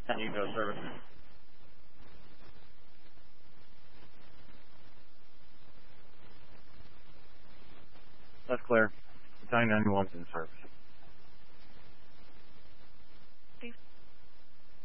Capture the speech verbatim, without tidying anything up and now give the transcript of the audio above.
You go service. That's clear. Battalion ninety-one's in service.